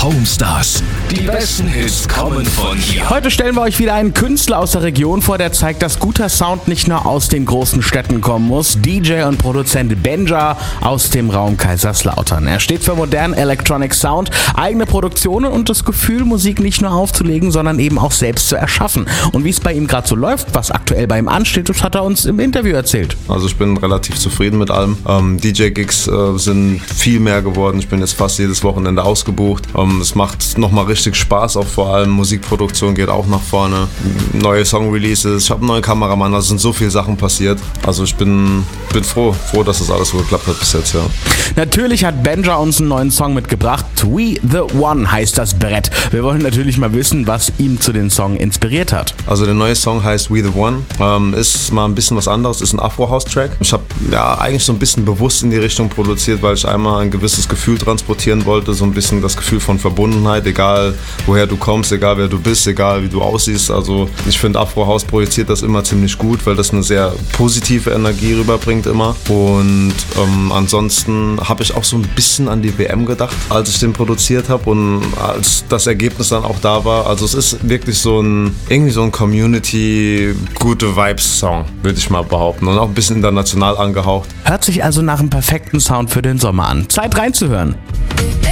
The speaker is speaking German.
Homestars. Die besten Hits kommen von hier. Heute stellen wir euch wieder einen Künstler aus der Region vor, der zeigt, dass guter Sound nicht nur aus den großen Städten kommen muss. DJ und Produzent Benja aus dem Raum Kaiserslautern. Er steht für modernen Electronic Sound, eigene Produktionen und das Gefühl, Musik nicht nur aufzulegen, sondern eben auch selbst zu erschaffen. Und wie es bei ihm gerade so läuft, was aktuell bei ihm ansteht, das hat er uns im Interview erzählt. Also ich bin relativ zufrieden mit allem. DJ-Gigs sind viel mehr geworden. Ich bin jetzt fast jedes Wochenende ausgebucht. Es macht nochmal richtig Spaß, auch vor allem Musikproduktion geht auch nach vorne. Neue Song-Releases, ich habe einen neuen Kameramann, also sind so viele Sachen passiert. Also ich bin froh, dass das alles so geklappt hat bis jetzt, ja. Natürlich hat Benja uns einen neuen Song mitgebracht. We the One heißt das Brett. Wir wollen natürlich mal wissen, was ihn zu den Song inspiriert hat. Also der neue Song heißt We the One, ist mal ein bisschen was anderes, ist ein Afro-House-Track. Ich habe eigentlich so ein bisschen bewusst in die Richtung produziert, weil ich einmal ein gewisses Gefühl transportieren wollte, so ein bisschen das Gefühl von Verbundenheit, egal woher du kommst, egal wer du bist, egal wie du aussiehst. Also ich finde, Afro-House projiziert das immer ziemlich gut, weil das eine sehr positive Energie rüberbringt immer. Und ansonsten habe ich auch so ein bisschen an die WM gedacht, als ich den produziert habe und als das Ergebnis dann auch da war. Also es ist wirklich irgendwie so ein Community-gute-Vibes-Song, würde ich mal behaupten. Und auch ein bisschen international angehaucht. Hört sich also nach einem perfekten Sound für den Sommer an. Zeit reinzuhören.